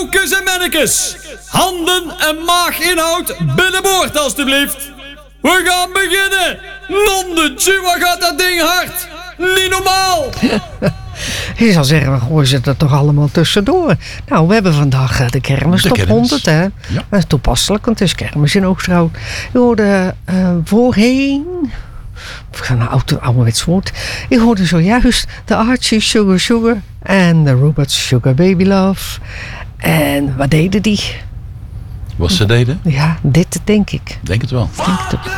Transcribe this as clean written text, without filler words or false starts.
Jonnekes en mannekes. Handen en maaginhoud binnenboord alstublieft. We gaan beginnen. Nonnetje, wat gaat dat ding hard. Niet normaal. Je zou zeggen, we gooien ze er toch allemaal tussendoor. Nou, we hebben vandaag de kermis top 100, hè. Ja. Dat is toepasselijk, want het is kermis in Oosterhout. Je hoorde voorheen... Ik ga naar ouderwets woord. Ik hoorde zojuist de Archie Sugar Sugar en de Robots Sugar Baby Love. En wat deden die? Wat ze deden? Ja, dit denk ik. Denk het wel. Denk het ook.